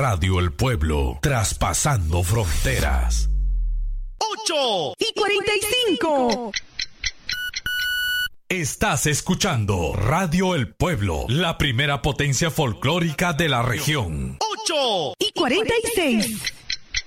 Radio El Pueblo, traspasando fronteras. 8:45. Estás escuchando Radio El Pueblo, la primera potencia folclórica de la región. 8:46.